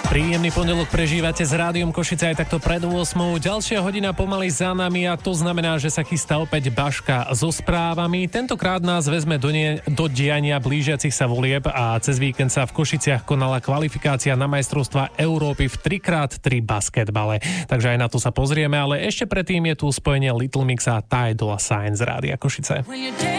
Príjemný pondelok prežívate s Rádiom Košice aj takto pred 8. Ďalšia hodina pomaly za nami a to znamená, že sa chystá opäť Baška so správami. Tentokrát nás vezme do diania blížiacich sa volieb a cez víkend sa v Košiciach konala kvalifikácia na majstrovstvá Európy v 3x3 basketbale. Takže aj na to sa pozrieme, ale ešte predtým je tu spojenie Little Mix a Ty Dolla $ign z Rádia Košice.